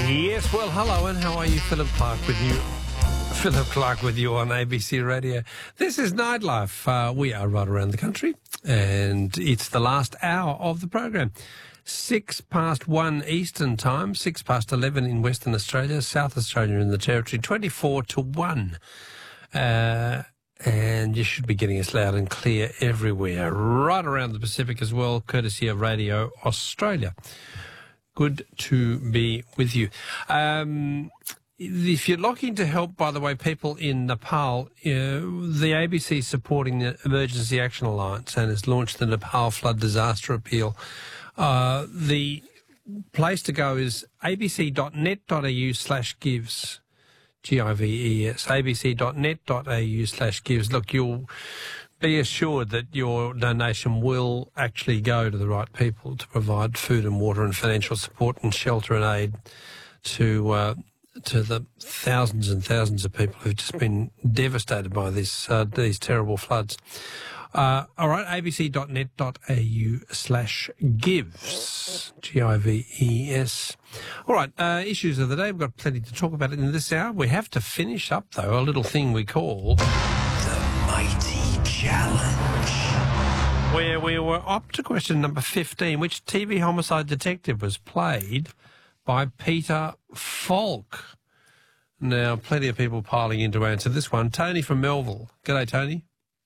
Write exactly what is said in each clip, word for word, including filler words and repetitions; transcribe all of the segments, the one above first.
Yes, well, hello, and how are you? Philip Clark with you. Philip Clark with you on A B C Radio. This is Nightlife. Uh, we are right around the country, and it's the last hour of the program. Six past one Eastern Time, six past eleven in Western Australia, South Australia in the Territory, twenty-four to one. Uh, and you should be getting us loud and clear everywhere, right around the Pacific as well, courtesy of Radio Australia. Good to be with you. Um, if you're looking to help, by the way, people in Nepal, uh, the A B C is supporting the Emergency Action Alliance and has launched the Nepal Flood Disaster Appeal. Uh, the place to go is abc.net.au slash gives, G I V E S, abc.net.au slash gives. Look, you'll be assured that your donation will actually go to the right people to provide food and water and financial support and shelter and aid to uh, to the thousands and thousands of people who've just been devastated by this uh, these terrible floods. Uh, all right, abc.net.au slash gives, G I V E S. All right, uh, issues of the day. We've got plenty to talk about in this hour. We have to finish up, though, a little thing we call The Mighty Challenge, where we were up to question number fifteen. Which T V homicide detective was played by Peter Falk? Now, plenty of people piling in to answer this one. Tony from Melville. G'day, Tony.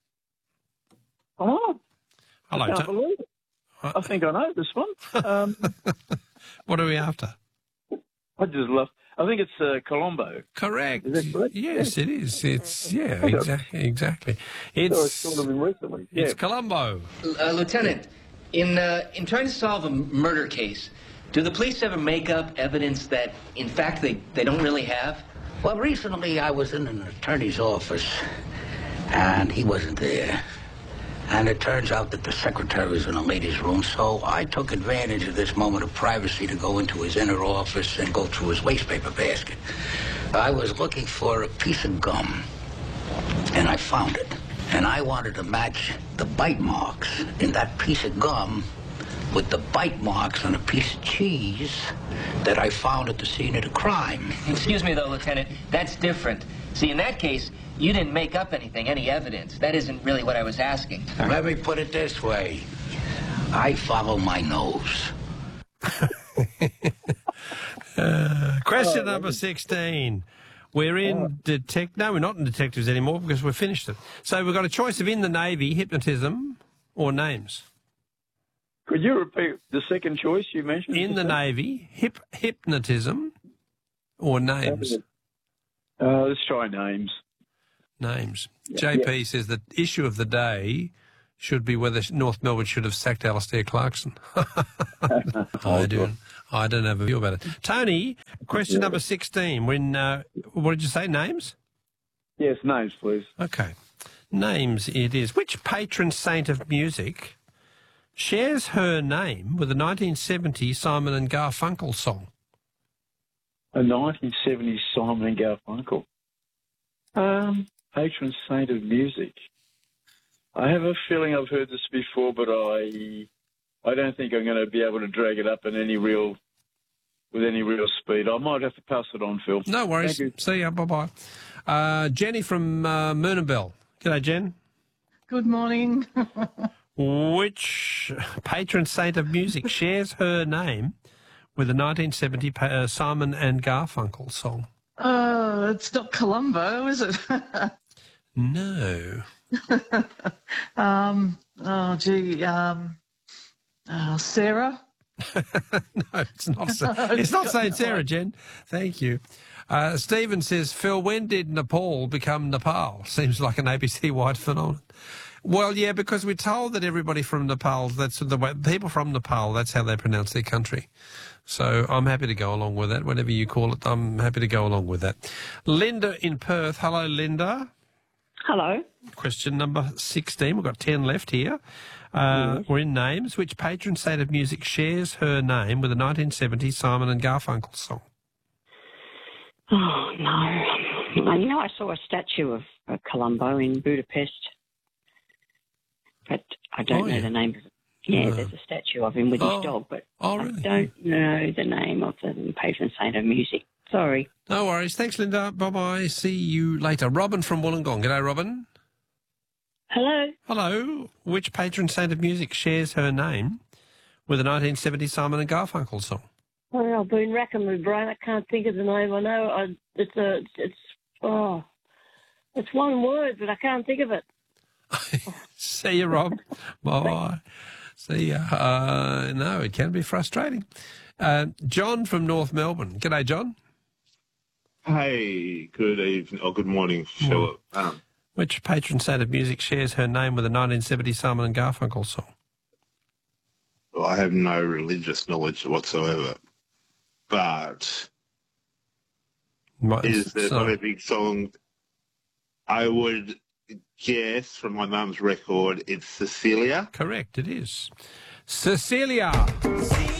Oh, hello. I can't To- believe it. I think I know this one. Um, what are we after? I just love. I think it's uh, Colombo. Correct. Is that correct? Yes, yeah. it is. It's yeah, exactly. Exactly. It's so it's sort of been recently. Yeah. It's Colombo. Uh, Lieutenant, in uh, in trying to solve a murder case, do the police ever make up evidence that, in fact, they, they don't really have? Well, recently I was in an attorney's office, and he wasn't there. And it turns out that the secretary was in a ladies' room, so I took advantage of this moment of privacy to go into his inner office and go through his wastepaper basket. I was looking for a piece of gum, and I found it. And I wanted to match the bite marks in that piece of gum with the bite marks on a piece of cheese that I found at the scene of the crime. Excuse me, though, Lieutenant, that's different. See, in that case, you didn't make up anything, any evidence. That isn't really what I was asking. Let me put it this way. I follow my nose. uh, question number sixteen. We're in detect. No, we're not in detectives anymore because we've finished it. So we've got a choice of in the Navy, hypnotism, or names. Could you repeat the second choice you mentioned? In the Navy, hip hypnotism, or names. Uh, let's try names. Names. Yeah, J P yeah. says the issue of the day should be whether North Melbourne should have sacked Alastair Clarkson. I don't. I don't have a view about it. Tony, question yeah. number sixteen. When uh, what did you say? Names? Yes, names, please. Okay, names. It is. Which patron saint of music shares her name with a nineteen seventy Simon and Garfunkel song? A nineteen seventies Simon and Garfunkel. Um, patron saint of music. I have a feeling I've heard this before, but I, I don't think I'm going to be able to drag it up in any real, with any real speed. I might have to pass it on, Phil. No worries. Thank you. See ya. Bye bye. Uh, Jenny from uh, Moonabel. G'day, Jen. Good morning. Which patron saint of music shares her name with a nineteen seventy uh, Simon and Garfunkel song? Uh, it's not Colombo, is it? No. um, oh, gee, um, uh, Sarah? No, it's not. No, It's not Saint no. Sarah, Jen. Thank you. Uh, Stephen says, Phil, when did Nepal become Nepal? Seems like an A B C-wide phenomenon. Well, yeah, because we're told that everybody from Nepal, that's the way, people from Nepal, that's how they pronounce their country. So I'm happy to go along with that. Whatever you call it, I'm happy to go along with that. Linda in Perth. Hello, Linda. Hello. Question number sixteen. We've got ten left here. Uh, Yes. We're in names. Which patron saint of music shares her name with a nineteen seventy Simon and Garfunkel song? Oh, no. You know, I saw a statue of uh, Colombo in Budapest, but I don't Oh, know yeah. the name of it. Yeah, No. there's a statue of him with Oh. his dog, but Oh, I really? don't know the name of the patron saint of music. Sorry. No worries. Thanks, Linda. Bye-bye. See you later. Robin from Wollongong. G'day, Robin. Hello. Hello. Which patron saint of music shares her name with a nineteen seventies Simon and Garfunkel song? Oh, I've been racking my brain. I can't think of the name. I know I, it's a, it's, oh, it's one word, but I can't think of it. See you, Rob. Bye-bye. See ya. Uh, no, it can be frustrating. Uh, John from North Melbourne. G'day, John. Hey, good evening, or good morning, Philip. Um, Which patron saint of music shares her name with a nineteen seventies Simon and Garfunkel song? well, I have no religious knowledge whatsoever, but Might- is there so- not a big song? I would guess from my mum's record, it's Cecilia. Correct, it is. Cecilia.